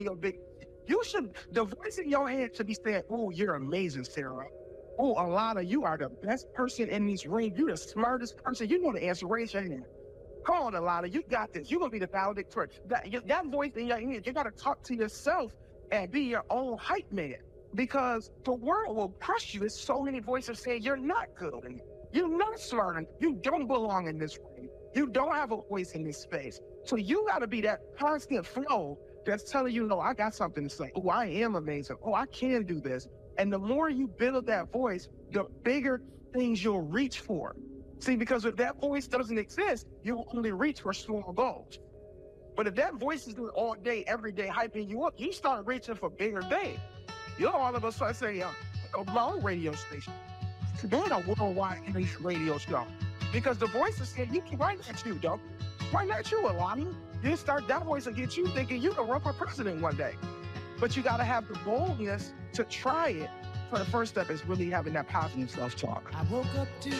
your big. You should. The voice in your head should be saying, "Oh, you're amazing, Sarah. Oh, Alana, you are the best person in this ring. You're the smartest person. You know the answer. Raise your hand. Come on, Alana, you got this. You're gonna be the valedictorian." That voice in your head, you gotta talk to yourself and be your own hype man, because the world will crush you. There's so many voices saying you're not good and you're not smart and you don't belong in this ring. You don't have a voice in this space. So you gotta be that constant flow that's telling you, no, I got something to say. Oh, I am amazing. Oh, I can do this. And the more you build that voice, the bigger things you'll reach for. See, because if that voice doesn't exist, you'll only reach for small goals. But if that voice is doing all day, every day, hyping you up, you start reaching for bigger things. You'll all of a sudden say, my own radio station. Doing a worldwide English radio show. Because the voice is saying, why not you, though? Why not you, Alani? You start that voice and get you thinking you can run for president one day. But you got to have the boldness to try it. So the first step is really having that positive self-talk. I woke up to